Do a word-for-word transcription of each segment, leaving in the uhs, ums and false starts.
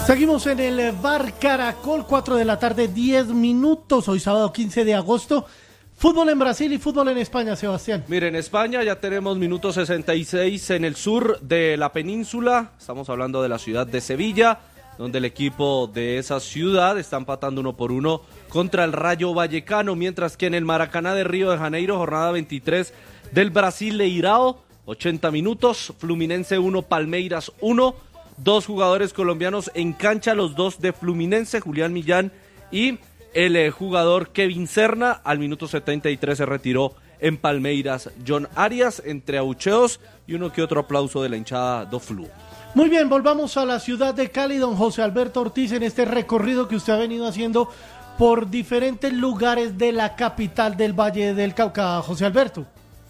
Seguimos en el Bar Caracol, cuatro de la tarde, diez minutos, hoy sábado quince de agosto. Fútbol en Brasil y fútbol en España, Sebastián. Mire, en España ya tenemos minuto sesenta y seis en el sur de la península. Estamos hablando de la ciudad de Sevilla, donde el equipo de esa ciudad está empatando uno por uno contra el Rayo Vallecano, mientras que en el Maracaná de Río de Janeiro, jornada veintitrés del Brasileirao, ochenta minutos, Fluminense uno, Palmeiras uno. Dos jugadores colombianos en cancha, los dos de Fluminense, Julián Millán y el eh, jugador Kevin Serna. Al minuto setenta y tres se retiró en Palmeiras John Arias, entre abucheos y uno que otro aplauso de la hinchada do Flu. Muy bien, volvamos a la ciudad de Cali, don José Alberto Ortiz, en este recorrido que usted ha venido haciendo por diferentes lugares de la capital del Valle del Cauca. José Alberto.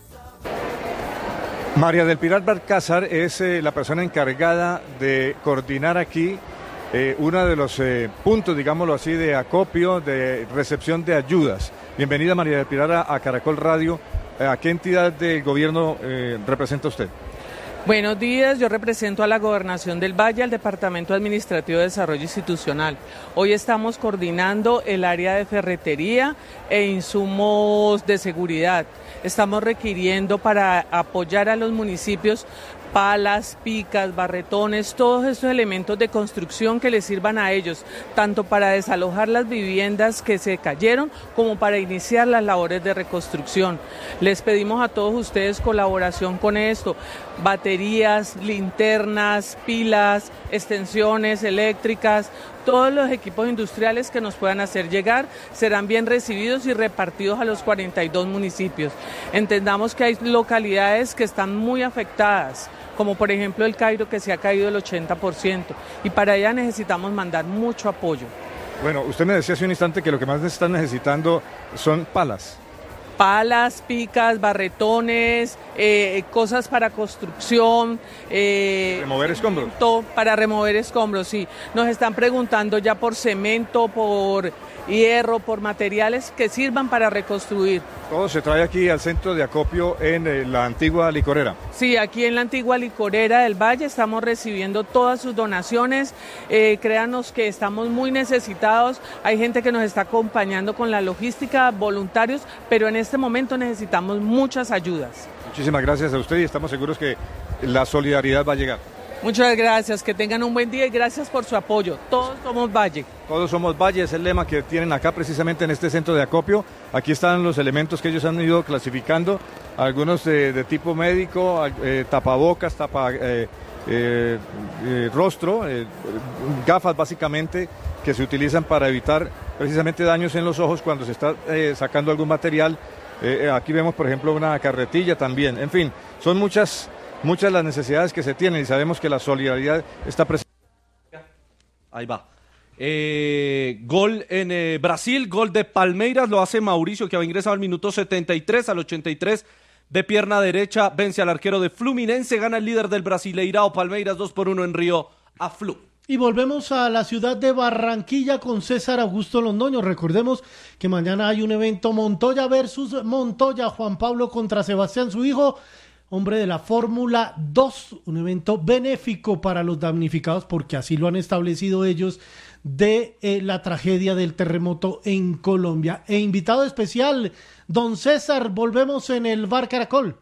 María del Pilar Balcázar es eh, la persona encargada de coordinar aquí eh, uno de los eh, puntos, digámoslo así, de acopio, de recepción de ayudas. Bienvenida, María del Pilar, a, a Caracol Radio. ¿A qué entidad del gobierno eh, representa usted? Buenos días, yo represento a la Gobernación del Valle, al Departamento Administrativo de Desarrollo Institucional. Hoy estamos coordinando el área de ferretería e insumos de seguridad. Estamos requiriendo para apoyar a los municipios palas, picas, barretones, todos estos elementos de construcción que les sirvan a ellos, tanto para desalojar las viviendas que se cayeron como para iniciar las labores de reconstrucción. Les pedimos a todos ustedes colaboración con esto, baterías, linternas, pilas, extensiones eléctricas, todos los equipos industriales que nos puedan hacer llegar serán bien recibidos y repartidos a los cuarenta y dos municipios. Entendamos que hay localidades que están muy afectadas, como por ejemplo el Cairo, que se ha caído el ochenta por ciento, y para ella necesitamos mandar mucho apoyo. Bueno, usted me decía hace un instante que lo que más están necesitando son palas. Palas, picas, barretones, eh, cosas para construcción. Eh, ¿Remover escombros? Para remover escombros, sí. Nos están preguntando ya por cemento, por hierro, por materiales que sirvan para reconstruir. Todo se trae aquí al centro de acopio en eh, la antigua licorera. Sí, aquí en la antigua licorera del Valle estamos recibiendo todas sus donaciones. Eh, créanos que estamos muy necesitados. Hay gente que nos está acompañando con la logística, voluntarios, pero en este momento necesitamos muchas ayudas. Muchísimas gracias a usted y estamos seguros que la solidaridad va a llegar. Muchas gracias, que tengan un buen día y gracias por su apoyo. Todos somos Valle. Todos somos Valle, es el lema que tienen acá precisamente en este centro de acopio. Aquí están los elementos que ellos han ido clasificando, algunos de, de tipo médico, eh, tapabocas, tapa eh, eh, eh, rostro, eh, gafas básicamente que se utilizan para evitar precisamente daños en los ojos cuando se está eh, sacando algún material. Eh, aquí vemos por ejemplo una carretilla también, en fin, son muchas... Muchas las necesidades que se tienen y sabemos que la solidaridad está presente. Ahí va. Eh, gol en eh, Brasil, gol de Palmeiras, lo hace Mauricio, que ha ingresado al minuto setenta y tres, al ochenta y tres de pierna derecha, vence al arquero de Fluminense, gana el líder del Brasileirao, Palmeiras dos por uno en Río a Flu. Y volvemos a la ciudad de Barranquilla con César Augusto Londoño. Recordemos que mañana hay un evento Montoya versus Montoya, Juan Pablo contra Sebastián, su hijo, hombre de la Fórmula dos, un evento benéfico para los damnificados, porque así lo han establecido ellos, de eh, la tragedia del terremoto en Colombia. E invitado especial, don César, volvemos en el Bar Caracol.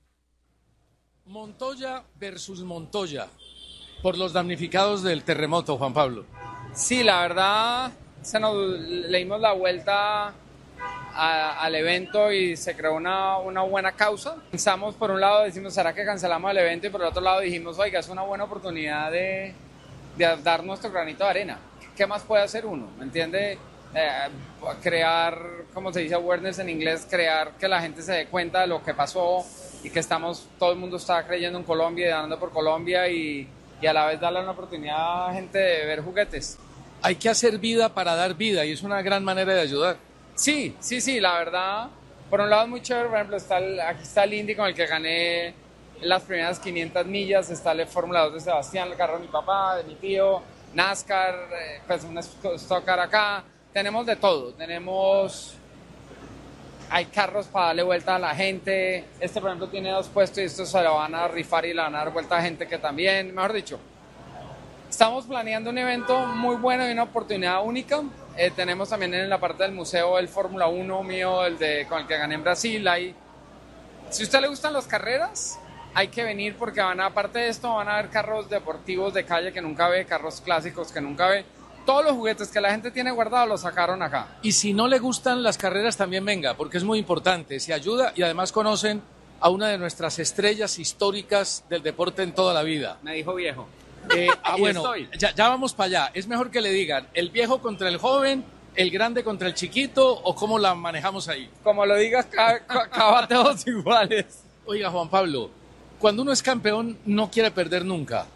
Montoya versus Montoya, por los damnificados del terremoto, Juan Pablo. Sí, la verdad, se nos le dimos la vuelta A, al evento y se creó una, una buena causa. Pensamos, por un lado decimos, ¿será que cancelamos el evento? Y por el otro lado dijimos, oiga, es una buena oportunidad de, de dar nuestro granito de arena. ¿Qué más puede hacer uno? ¿Me entiende? Eh, crear, como se dice awareness en inglés, crear que la gente se dé cuenta de lo que pasó y que estamos, todo el mundo está creyendo en Colombia y dando por Colombia y, y a la vez darle una oportunidad a gente de ver juguetes. Hay que hacer vida para dar vida y es una gran manera de ayudar. Sí, sí, sí, la verdad, por un lado es muy chévere, por ejemplo, está el, aquí está el Indy con el que gané las primeras quinientas millas, está el Fórmula dos de Sebastián, el carro de mi papá, de mi tío, NASCAR, eh, pues un stock car acá, tenemos de todo, tenemos, hay carros para darle vuelta a la gente, este por ejemplo tiene dos puestos y estos se lo van a rifar y le van a dar vuelta a gente que también, mejor dicho, Estamos planeando un evento muy bueno y una oportunidad única. Eh, tenemos también en la parte del museo el Fórmula uno mío, el de, con el que gané en Brasil. Hay, si a usted le gustan las carreras, hay que venir porque van a, aparte de esto van a haber carros deportivos de calle que nunca ve, carros clásicos que nunca ve. Todos los juguetes que la gente tiene guardados los sacaron acá. Y si no le gustan las carreras, también venga, porque es muy importante. Se ayuda y además conocen a una de nuestras estrellas históricas del deporte en toda la vida. Me dijo viejo. Eh, ah, bueno, ya, ya vamos para allá. Es mejor que le digan el viejo contra el joven, el grande contra el chiquito, o cómo la manejamos ahí. Como lo digas, acaba todos iguales. Oiga, Juan Pablo, cuando uno es campeón no quiere perder nunca.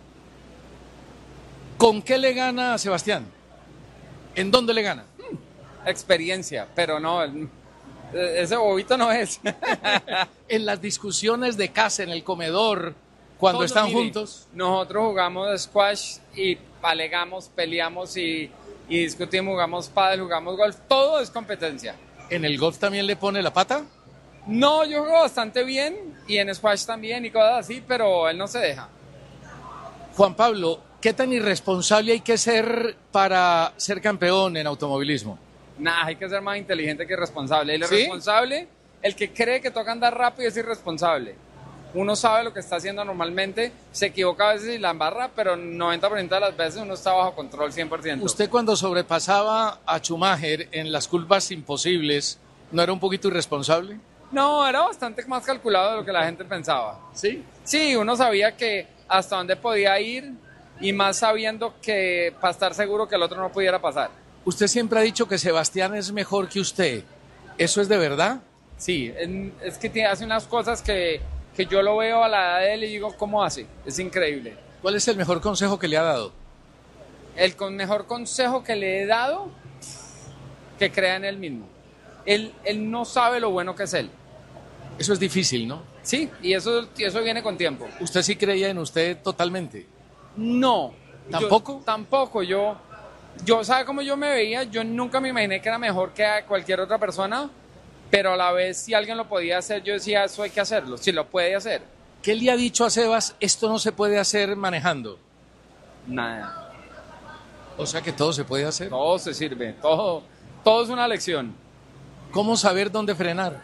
¿Con qué le gana a Sebastián? ¿En dónde le gana? Experiencia, pero no, ese bobito no es. En las discusiones de casa, en el comedor, cuando Todos, están mire, juntos. Nosotros jugamos squash y alegamos, peleamos y, y discutimos, jugamos pádel, jugamos golf, todo es competencia. ¿En el golf también le pone la pata? No, yo juego bastante bien y en squash también y cosas así, pero él no se deja. Juan Pablo, ¿qué tan irresponsable hay que ser para ser campeón en automovilismo? Nada, hay que ser más inteligente que irresponsable. El ¿Sí? irresponsable, el que cree que toca andar rápido es irresponsable. Uno sabe lo que está haciendo normalmente, se equivoca a veces y la embarra, pero noventa por ciento de las veces uno está bajo control cien por ciento. Usted cuando sobrepasaba a Schumacher en las curvas imposibles, ¿no era un poquito irresponsable? No, era bastante más calculado de lo que la gente pensaba. ¿Sí? Sí, uno sabía que hasta dónde podía ir y más sabiendo que para estar seguro que el otro no pudiera pasar. Usted siempre ha dicho que Sebastián es mejor que usted. ¿Eso es de verdad? Sí, es que hace unas cosas que, que yo lo veo a la edad de él y digo, ¿cómo hace? Es increíble. ¿Cuál es el mejor consejo que le ha dado? El con mejor consejo que le he dado, que crea en él mismo. Él, él no sabe lo bueno que es él. Eso es difícil, ¿no? Sí, y eso, y eso viene con tiempo. ¿Usted sí creía en usted totalmente? No. ¿Tampoco? Yo, tampoco. Yo, yo, ¿sabe cómo yo me veía? Yo nunca me imaginé que era mejor que cualquier otra persona, pero a la vez si alguien lo podía hacer, yo decía, eso hay que hacerlo, si lo puede hacer. ¿Qué le ha dicho a Sebas, esto no se puede hacer manejando? Nada. O sea que todo se puede hacer. Todo se sirve, todo, todo es una lección. ¿Cómo saber dónde frenar?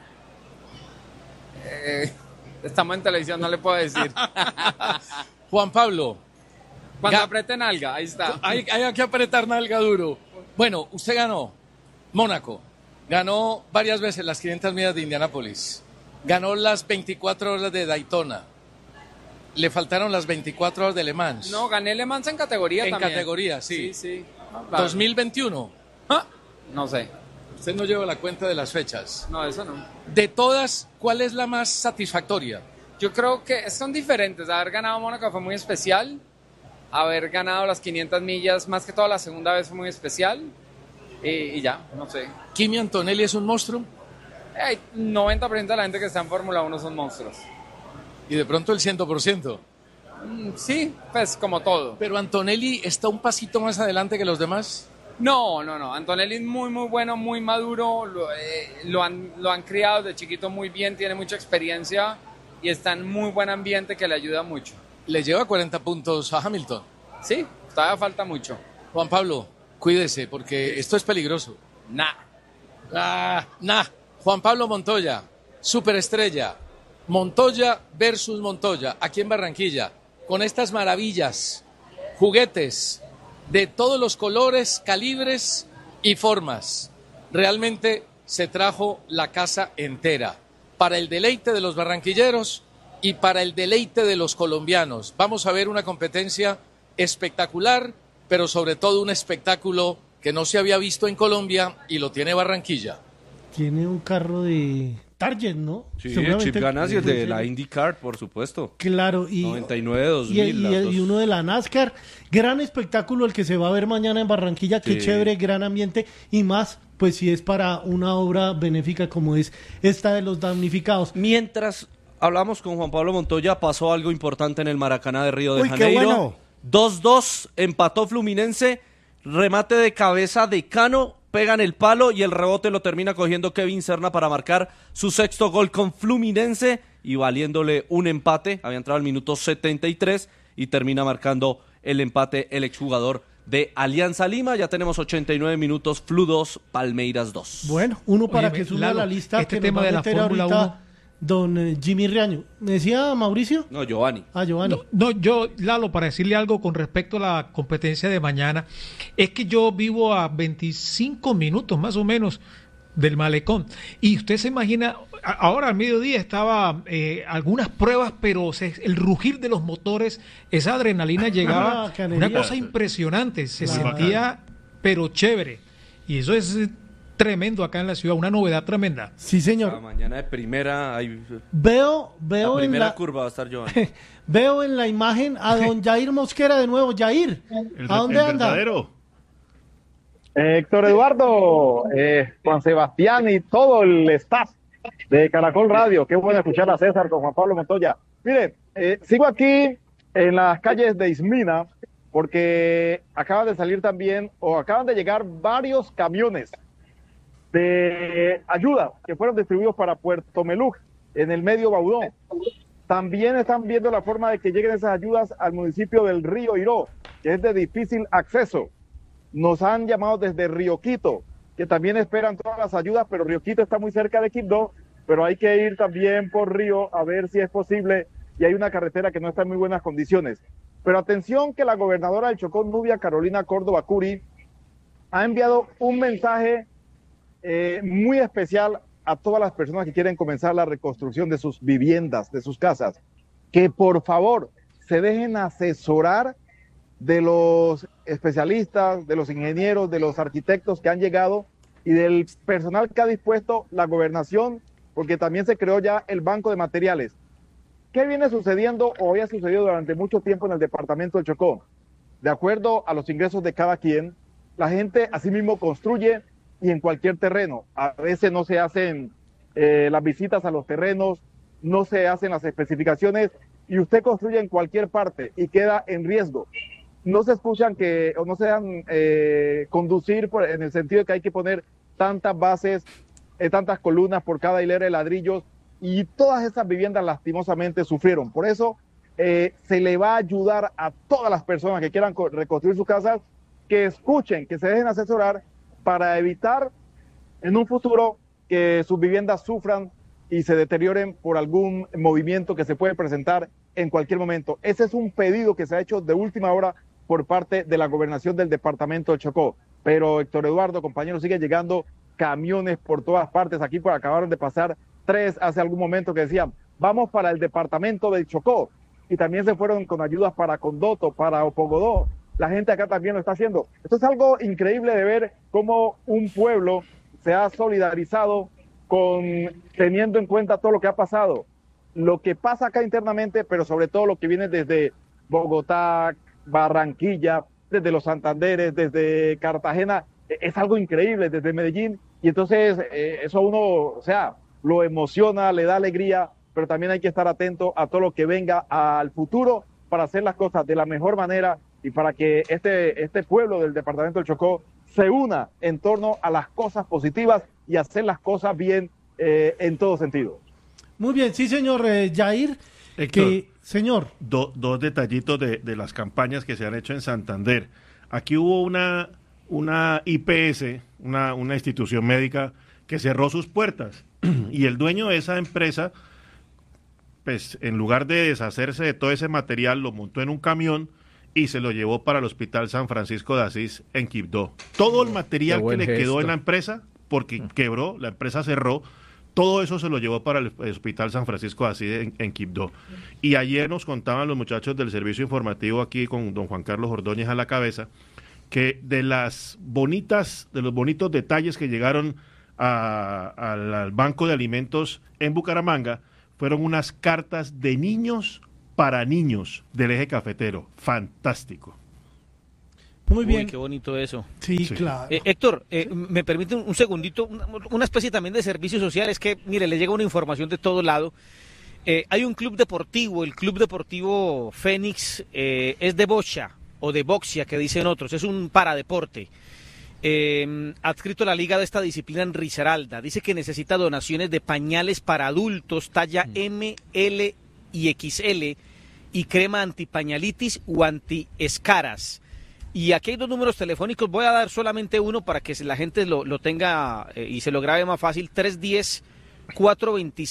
Eh, estamos en televisión, no le puedo decir. Juan Pablo. Cuando Ga- aprieten alga, ahí está. Hay, hay que apretar nalga duro. Bueno, usted ganó Mónaco, ganó varias veces las quinientas millas de Indianápolis, ganó las veinticuatro horas de Daytona, le faltaron las veinticuatro horas de Le Mans. No, gané Le Mans en categoría En también. categoría, sí. Sí, sí. No, claro. dos mil veintiuno. Ah, no sé. Usted no lleva la cuenta de las fechas. No, eso no. De todas, ¿cuál es la más satisfactoria? Yo creo que son diferentes. Haber ganado Mónaco fue muy especial. Haber ganado las quinientas millas, más que todo la segunda vez, fue muy especial. Y, y ya, no sé. ¿Kimi Antonelli es un monstruo? Hay noventa por ciento de la gente que está en Fórmula uno son monstruos. Y de pronto el cien por ciento. Mm, sí, pues como todo. Pero Antonelli está un pasito más adelante que los demás. No, no, no. Antonelli es muy, muy bueno, muy maduro. Lo, eh, lo, han, lo han criado de chiquito muy bien, tiene mucha experiencia y está en muy buen ambiente que le ayuda mucho. Le lleva cuarenta puntos a Hamilton. Sí, todavía falta mucho. Juan Pablo, cuídese porque esto es peligroso. Nah. Ah, nah. Juan Pablo Montoya, superestrella. Montoya versus Montoya, aquí en Barranquilla, con estas maravillas, juguetes de todos los colores, calibres y formas. Realmente se trajo la casa entera para el deleite de los barranquilleros y para el deleite de los colombianos. Vamos a ver una competencia espectacular, pero sobre todo un espectáculo que no se había visto en Colombia y lo tiene Barranquilla. Tiene un carro de Target, ¿no? Sí, Seguramente- Chip Ganassi, el de Sí. la IndyCar, por supuesto. Claro, y, noventa y nueve, dos y, mil. y- las y dos. uno de la NASCAR. Gran espectáculo el que se va a ver mañana en Barranquilla. Qué Sí. chévere, gran ambiente. Y más, pues si es para una obra benéfica como es esta de los damnificados. Mientras hablamos con Juan Pablo Montoya, pasó algo importante en el Maracaná de Río de Uy, qué Janeiro. bueno. dos dos, empató Fluminense, remate de cabeza de Cano, pegan el palo y el rebote lo termina cogiendo Kevin Serna para marcar su sexto gol con Fluminense y valiéndole un empate. Había entrado al minuto setenta y tres y termina marcando el empate el exjugador de Alianza Lima. Ya tenemos ochenta y nueve minutos, Flu dos, Palmeiras dos. Bueno, uno para Oye, que suba a la lista este que tema nos va a de la meter Fórmula ahorita uno. don eh, Jimmy Riaño. ¿Me decía Mauricio? No, Giovanni. Ah, Giovanni. No, no, yo, Lalo, para decirle algo con respecto a la competencia de mañana, es que yo vivo a veinticinco minutos más o menos del malecón. Y usted se imagina, a- ahora al mediodía estaba eh, algunas pruebas, pero se- el rugir de los motores, esa adrenalina llegaba, Ah, canería. una cosa impresionante, se Claro. sentía, pero chévere. Y eso es eh, tremendo acá en la ciudad, una novedad tremenda. Sí, La señor. mañana de primera, hay, Veo, veo la en primera la curva va a estar Giovanni. veo en la imagen a don Jair Mosquera de nuevo. Jair, El, ¿a dónde el anda? verdadero. Héctor Eduardo, eh, Juan Sebastián y todo el staff de Caracol Radio. Qué bueno escuchar a César con Juan Pablo Montoya. Mire, eh, sigo aquí en las calles de Ismina porque acaban de salir también o acaban de llegar varios camiones de ayuda que fueron distribuidos para Puerto Meluc en el medio Baudón. También están viendo la forma de que lleguen esas ayudas al municipio del Río Iró, que es de difícil acceso. Nos han llamado desde Río Quito, que también esperan todas las ayudas, pero Río Quito está muy cerca de Quibdó, pero hay que ir también por Río a ver si es posible, y hay una carretera que no está en muy buenas condiciones. Pero atención que la gobernadora del Chocó, Nubia Carolina Córdoba Curi, ha enviado un mensaje eh, muy especial a todas las personas que quieren comenzar la reconstrucción de sus viviendas, de sus casas, que por favor se dejen asesorar de los especialistas, de los ingenieros, de los arquitectos que han llegado y del personal que ha dispuesto la gobernación, porque también se creó ya el banco de materiales. ¿Qué viene sucediendo o había sucedido durante mucho tiempo en el departamento del Chocó? De acuerdo a los ingresos de cada quien, la gente asimismo construye y en cualquier terreno. A veces no se hacen eh, las visitas a los terrenos, no se hacen las especificaciones y usted construye en cualquier parte y queda en riesgo. No se escuchan que, o no se dejan eh, conducir por, en el sentido de que hay que poner tantas bases, eh, tantas columnas por cada hilera de ladrillos, y todas esas viviendas lastimosamente sufrieron. Por eso eh, se le va a ayudar a todas las personas que quieran reconstruir sus casas, que escuchen, que se dejen asesorar para evitar en un futuro que sus viviendas sufran y se deterioren por algún movimiento que se puede presentar en cualquier momento. Ese es un pedido que se ha hecho de última hora por parte de la gobernación del departamento de Chocó. Pero Héctor Eduardo, compañero, sigue llegando camiones por todas partes. Aquí por acabaron de pasar tres hace algún momento que decían, vamos para el departamento del Chocó. Y también se fueron con ayudas para Condoto, para Opogodó. La gente acá también lo está haciendo. Esto es algo increíble de ver cómo un pueblo se ha solidarizado con teniendo en cuenta todo lo que ha pasado. Lo que pasa acá internamente, pero sobre todo lo que viene desde Bogotá, Barranquilla, desde los Santanderes, desde Cartagena, es algo increíble, desde Medellín, y entonces eh, eso a uno, o sea, lo emociona, le da alegría, pero también hay que estar atento a todo lo que venga al futuro para hacer las cosas de la mejor manera y para que este, este pueblo del departamento del Chocó se una en torno a las cosas positivas y hacer las cosas bien eh, en todo sentido. Muy bien, sí, señor eh, Jair. Héctor, Que, señor, do- dos detallitos de, de las campañas que se han hecho en Santander. Aquí hubo una, una I P S, una, una institución médica que cerró sus puertas y el dueño de esa empresa, pues en lugar de deshacerse de todo ese material, lo montó en un camión y se lo llevó para el Hospital San Francisco de Asís en Quibdó. Todo el material que le quedó en la empresa, porque quebró, la empresa cerró, todo eso se lo llevó para el Hospital San Francisco de Asís en, en Quibdó. Y ayer nos contaban los muchachos del servicio informativo aquí con don Juan Carlos Ordóñez a la cabeza, que de las bonitas, de los bonitos detalles que llegaron a, al, al Banco de Alimentos en Bucaramanga, fueron unas cartas de niños para niños del eje cafetero. Fantástico. muy bien. Uy, qué bonito eso. Sí, Sí. claro. Eh, Héctor, eh, me permite un, un segundito, una, una especie también de servicio social. Es que, mire, le llega una información de todo lado. Eh, hay un club deportivo, el Club Deportivo Fénix, eh, es de bocha o de boxia, que dicen otros, es un paradeporte. Eh, adscrito a la liga de esta disciplina en Risaralda. Dice que necesita donaciones de pañales para adultos, talla M, L y X L, y crema antipañalitis o antiescaras. Y aquí hay dos números telefónicos, voy a dar solamente uno para que la gente lo, lo tenga eh, y se lo grabe más fácil, tres uno cero, cuatro dos